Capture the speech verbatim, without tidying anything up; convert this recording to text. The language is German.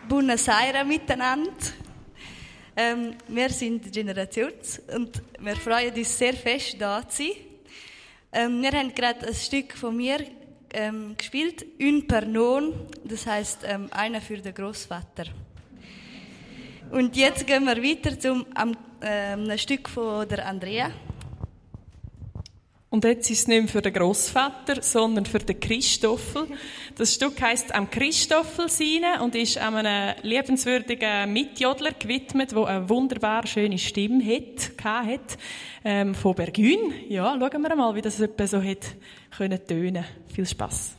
Buenos Aires miteinander. Ähm, wir sind Generation und wir freuen uns sehr fest, da zu sein. Ähm, wir haben gerade ein Stück von mir ähm, gespielt, «Un Pernon», das heisst ähm, «Einer für den Großvater». Und jetzt gehen wir weiter zum ähm, ein Stück von der Andrea. Und jetzt ist es nicht mehr für den Grossvater, sondern für den Christoffel. Das Stück heisst «Am Christoffel seine» und ist einem liebenswürdigen Mitjodler gewidmet, der eine wunderbar schöne Stimme hat, hat ähm, von Bergün. Ja, schauen wir mal, wie das etwa so hat können tönen. Viel Spass.